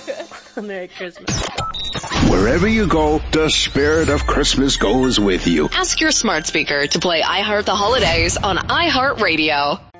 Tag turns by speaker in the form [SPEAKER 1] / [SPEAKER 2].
[SPEAKER 1] Merry Christmas.
[SPEAKER 2] Wherever you go, the spirit of Christmas goes with you.
[SPEAKER 3] Ask your smart speaker to play I Heart the Holidays on iHeartRadio.